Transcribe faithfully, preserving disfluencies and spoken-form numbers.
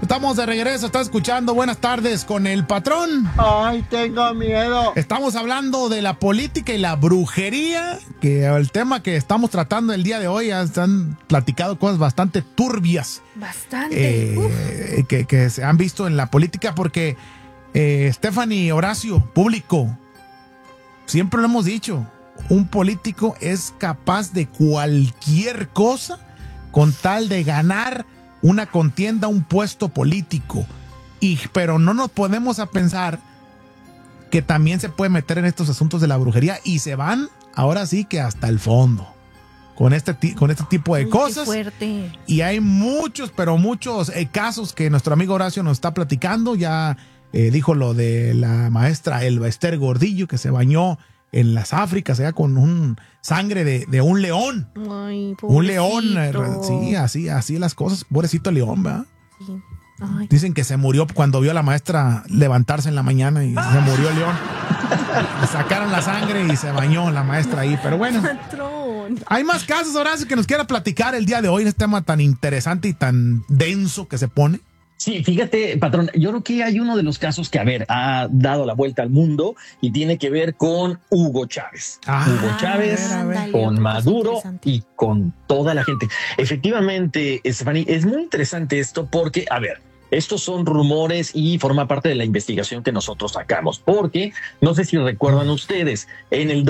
Estamos de regreso, está escuchando Buenas tardes con el patrón. Ay, tengo miedo. Estamos hablando de la política y la brujería, que el tema que estamos tratando el día de hoy, ya se han platicado cosas bastante turbias. Bastante. Eh, que, que se han visto en la política, porque eh, Stephanie, Horacio, público, siempre lo hemos dicho, un político es capaz de cualquier cosa con tal de ganar una contienda, un puesto político. Y, pero no nos podemos a pensar que también se puede meter en estos asuntos de la brujería y se van ahora sí que hasta el fondo con este, con este tipo de Uy, cosas. Qué fuerte. Y hay muchos, pero muchos eh, casos que nuestro amigo Horacio nos está platicando. Ya eh, dijo lo de la maestra Elba Ester Gordillo, que se bañó en las Áfricas, allá con un sangre de, de un león. Ay, un león, pobrecito. sí, así, así las cosas. Pobrecito león, ¿verdad? Sí. Ay. Dicen que se murió cuando vio a la maestra levantarse en la mañana y se murió el león. Le sacaron la sangre y se bañó la maestra ahí, pero bueno. Patrón. Hay más casos, Horacio, que nos quiera platicar el día de hoy en este tema tan interesante y tan denso que se pone. Sí, fíjate, patrón, yo creo que hay uno de los casos que, a ver, ha dado la vuelta al mundo y tiene que ver con Hugo Chávez. Ah, Hugo Chávez, a ver, a ver. con Ándale, Maduro interesante. y con toda la gente. Efectivamente, Stephanie, es muy interesante esto porque, a ver, estos son rumores y forma parte de la investigación que nosotros sacamos, porque no sé si recuerdan ustedes, en el